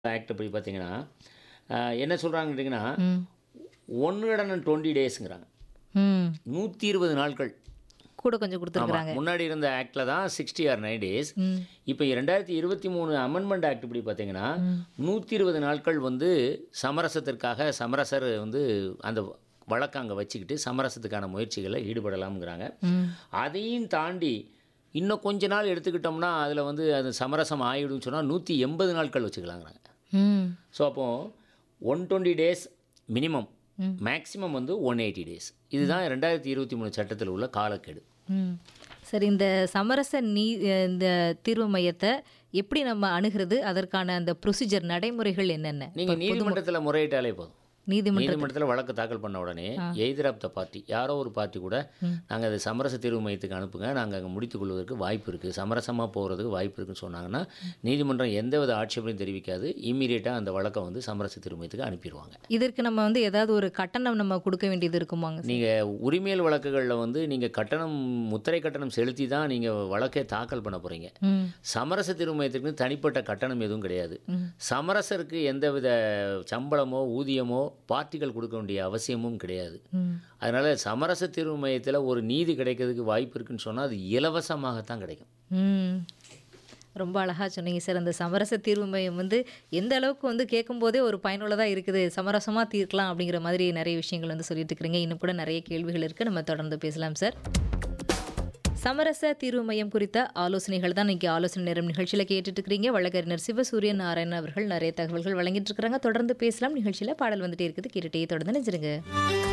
Act படி பார்த்தீங்கன்னா, என்ன சொல்றாங்கன்னு கேட்டீங்கன்னா, ம். 120 டேஸ்ங்கிறாங்க. ம். 120 நாட்கள். கூட கொஞ்சம் ஆமா. குடுத்துருக்காங்க. முன்னாடி இருந்த ஆக்ட்ல தான் 60 ஆர் 9 டேஸ். ம். இப்ப 2023 அமெண்ட்மென்ட் ஆக்ட் படி பார்த்தீங்கன்னா, ம். 120 நாட்கள் வந்து சமரசத்திற்காக சமரசர் வந்து அந்த வழக்க அங்க வச்சுக்கிட்டு சமரசத்துக்கான முயற்சிகள்ல ஈடுபடலாம்ங்கிறாங்க. ம். அதையும் தாண்டி இன்னும் கொஞ்ச நாள் எடுத்துக்கிட்டோம்னா, அதில வந்து அது சமரசம் ஆயிடும்னு சொன்னா 180 நாட்கள் வச்சுக்கலாங்கிறாங்க. ம். ஸோ அப்போ 120 டேஸ் மினிமம். ம். மேக்ஸிமம் வந்து 180 டேஸ். இதுதான் 2023 சட்டத்தில் உள்ள காலக்கெடு. ம். சரி, இந்த சமரச இந்த தீர்வு மையத்த எப்படி நம்ம அணுகுறது? அதற்கான அந்த ப்ரொசீஜர் நடைமுறைகள் என்னென்ன? நீங்க நீதிமன்றத்தில முறையிட்டாலே போதும். நீதிமன்றத்தில் நீதிமன்றத்தில் வழக்கு தாக்கல் பண்ண உடனே எய்தர் ஆஃப் த பார்ட்டி யாரோ ஒரு பார்ட்டி கூட நாங்கள் அதை சமரச தீர்வு மையத்துக்கு அனுப்புங்க, நாங்கள் அங்கே முடித்துக் கொள்வதற்கு வாய்ப்பு இருக்குது, சமரசமாக போகிறதுக்கு வாய்ப்பு இருக்குன்னு சொன்னாங்கன்னா நீதிமன்றம் எந்தவித ஆட்சேபனையும் தெரிவிக்காது. இம்மீடியட்டாக அந்த வழக்கை வந்து சமரச தீர்வு மையத்துக்கு அனுப்பிடுவாங்க. இதற்கு நம்ம வந்து ஏதாவது ஒரு கட்டணம் நம்ம கொடுக்க வேண்டியது இருக்குமாங்க சார்? நீங்கள் உரிமையல் வழக்குகளில் வந்து நீங்கள் கட்டணம் முத்திரை கட்டணம் செலுத்தி தான் நீங்கள் வழக்கை தாக்கல் பண்ண போகிறீங்க. ம். சமரச தீர்வு மையத்துக்கு தனிப்பட்ட கட்டணம் எதுவும் கிடையாது. சமரசருக்கு எந்தவித சம்பளமோ ஊதியமோ பார்ட்டிகள் கொடுக்க வேண்டிய அவசியமும் கிடையாது. ம். அதனால் சமரச தீர்வு மையத்தில் ஒரு நீதி கிடைக்கிறதுக்கு வாய்ப்பு இருக்குன்னு சொன்னால் அது இலவசமாகத்தான் கிடைக்கும். ம். ரொம்ப அழகா சொன்னீங்க சார். அந்த சமரச தீர்வு மையம் வந்து எந்த அளவுக்கு வந்து கேட்கும்போதே ஒரு பயனுள்ளதாக இருக்குது, சமரசமாக தீர்க்கலாம் அப்படிங்கிற மாதிரி நிறைய விஷயங்கள் வந்து சொல்லிட்டு இருக்கிறீங்க. இன்னும் கூட நிறைய கேள்விகள் இருக்குது, நம்ம தொடர்ந்து பேசலாம் சார். சமரச தீர்வு மையம் குறித்த ஆலோசனைகள் தான் இன்னைக்கு ஆலோசனை நேரம் நிகழ்ச்சியில் கேட்டுட்டு இருக்கிறீங்க. வழக்கறிஞர் சிவசூரியன் நாராயணன் அவர்கள் நிறைய தகவல்கள் வழங்கிட்டு இருக்கிறாங்க. தொடர்ந்து பேசலாம். நிகழ்ச்சியில் பாடல் வந்துட்டே இருக்குது, கேட்டுட்டே தொடர்ந்து நினைச்சிருங்க.